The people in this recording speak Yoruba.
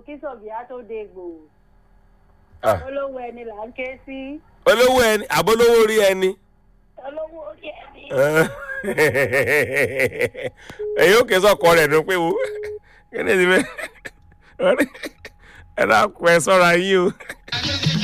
kí sọ̀bìá tó dégbò. Olówó ẹni là ń ké sí. olówó ẹni àbólówó orí ẹni. Olówó orí ẹni. èyí ò ké sọkọ rẹ̀ ló pé wo kí ni ti fẹ́ ẹ dákun ẹ sọ́ra yín o.